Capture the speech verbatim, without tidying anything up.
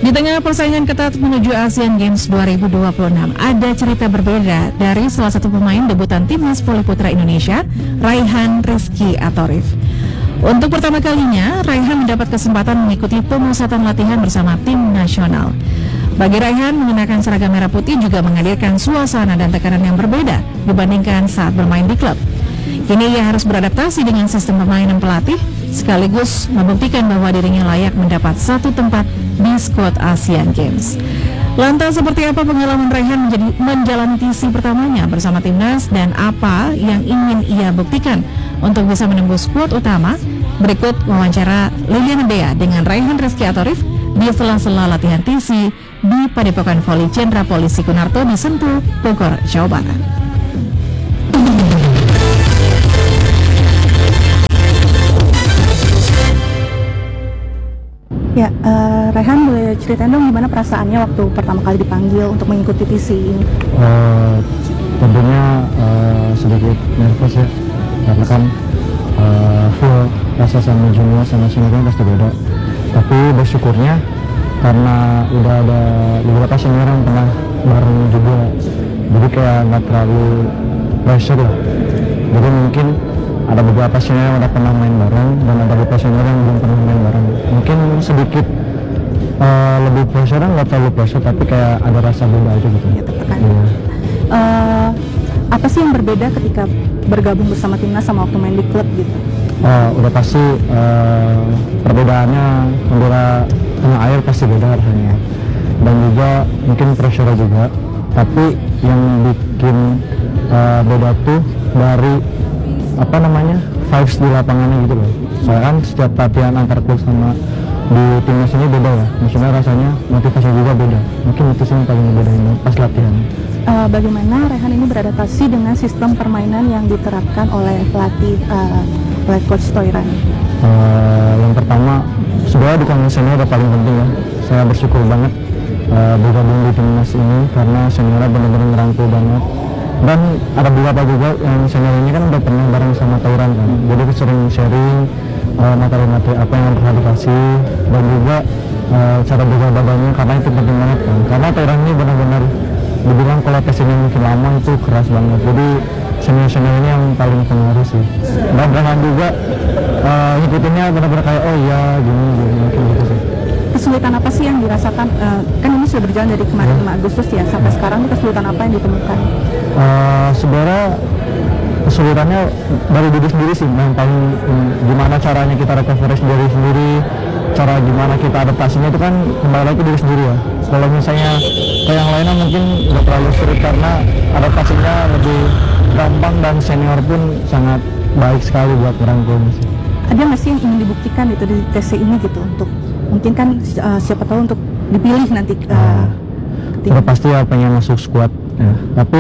Di tengah persaingan ketat menuju Asian Games dua ribu dua puluh enam, ada cerita berbeda dari salah satu pemain debutan Timnas Voli Putra Indonesia, Raihan Rizky Atorif. Untuk pertama kalinya, Raihan mendapat kesempatan mengikuti pemusatan latihan bersama tim nasional. Bagi Raihan, mengenakan seragam merah putih juga menghadirkan suasana dan tekanan yang berbeda dibandingkan saat bermain di klub. Kini ia harus beradaptasi dengan sistem permainan pelatih, sekaligus membuktikan bahwa dirinya layak mendapat satu tempat di skuad Asian Games. Lantas seperti apa pengalaman Raihan menjadi menjalani T C pertamanya bersama timnas dan apa yang ingin ia buktikan untuk bisa menembus skuad utama? Berikut wawancara Liliana Dea dengan Raihan Rizky Atorif di sela-sela latihan T C di Padepokan Voli Jenderal Polisi Kunarto di Sentul, Bogor, Jawa Barat. Ya, uh, Raihan boleh ceritain dong gimana perasaannya waktu pertama kali dipanggil untuk mengikuti T C ini? Uh, tentunya uh, sedikit nervous ya, karena kan uh, full rasa sama junior sama senior pasti beda. Tapi bersyukurnya karena udah ada beberapa senior yang pernah bareng juga, jadi kayak nggak terlalu pressure lah. Jadi mungkin ada beberapa senior yang udah pernah main bareng dan ada beberapa senior yang belum pernah main bareng. Mungkin sedikit uh, lebih pressure, nggak terlalu pressure, tapi kayak ada rasa beda aja gitu. Ya, tertekan. Ya. Uh, apa sih yang berbeda ketika bergabung bersama timnas sama waktu main di klub gitu? Uh, udah pasti uh, perbedaannya antara tengah air pasti beda rasanya, dan juga mungkin pressure juga. Tapi yang bikin uh, beda tuh dari apa namanya vibes di lapangannya gitu loh. Soalnya kan setiap latihan antar klub sama di timnas ini beda ya, maksudnya rasanya motivasi juga beda. Mungkin itu sih yang paling ngebedain pas latihan. Uh, bagaimana Raihan ini beradaptasi dengan sistem permainan yang diterapkan oleh pelatih uh, oleh Coach Toiran? Uh, yang pertama sebenarnya dukungan senior udah paling penting ya. Saya bersyukur banget uh, bergabung di timnas ini karena seniornya benar-benar ngerangkul banget. Dan ada beberapa juga yang senior ini kan udah pernah bareng sama Toiran kan, jadi sering sharing uh, materi-materi apa yang harus dikasih, dan juga uh, cara jaga badannya, karena itu penting banget kan, karena Toiran ini benar-benar dibilang kalau tesnya mungkin lama itu keras banget, jadi senior-senior ini yang paling pengaruh sih. Dan Raihan juga uh, ngikutinnya benar-benar kayak oh iya gini gini mungkin gitu sih. Kesulitan apa sih yang dirasakan, uh, kan ini sudah berjalan dari kemarin lima Agustus ya sampai sekarang, kesulitan apa yang ditemukan? Uh, sebenarnya kesulitannya dari diri sendiri sih, yang paling um, gimana caranya kita recovery diri sendiri, cara gimana kita adaptasinya itu kan kembali lagi ke diri sendiri ya. Kalau misalnya ke yang lainnya mungkin nggak terlalu sulit karena adaptasinya lebih gampang dan senior pun sangat baik sekali buat merangkul sih. Ada nggak sih yang ingin dibuktikan itu di T C ini gitu, untuk mungkin kan uh, siapa tahu untuk dipilih nanti uh, uh, udah pasti ya pengen masuk skuad ya. Tapi